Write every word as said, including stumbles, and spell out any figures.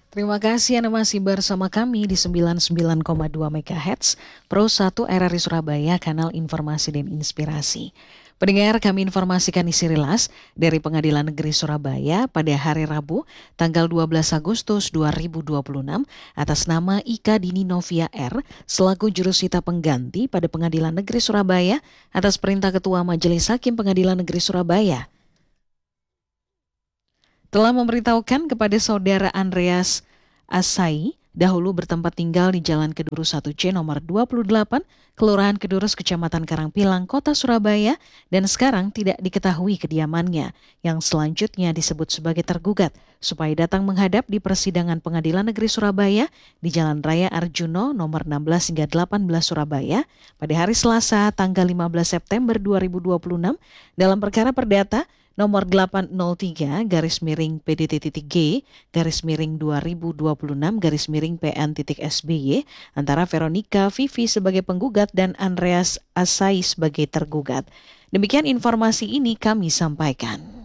Terima kasih Anda masih bersama kami di sembilan puluh sembilan koma dua MHz Pro satu R R I Surabaya, kanal informasi dan inspirasi. Pendengar, kami informasikan isi rilas dari Pengadilan Negeri Surabaya pada hari Rabu, tanggal dua belas Agustus dua ribu dua puluh enam atas nama Ika Dini Novia R selaku jurusita pengganti pada Pengadilan Negeri Surabaya atas perintah Ketua Majelis Hakim Pengadilan Negeri Surabaya telah memberitahukan kepada saudara Andreas Asai, dahulu bertempat tinggal di Jalan Kedurus satu C nomor dua puluh delapan, Kelurahan Kedurus, Kecamatan Karangpilang, Kota Surabaya, dan sekarang tidak diketahui kediamannya, yang selanjutnya disebut sebagai tergugat, supaya datang menghadap di persidangan Pengadilan Negeri Surabaya di Jalan Raya Arjuno nomor enam belas hingga delapan belas Surabaya pada hari Selasa tanggal lima belas September dua ribu dua puluh enam dalam perkara perdata nomor delapan nol tiga garis miring P D T titik G garis miring dua ribu dua puluh enam garis miring P N titik S B Y antara Veronica Vivi sebagai penggugat dan Andreas Asai sebagai tergugat. Demikian informasi ini kami sampaikan.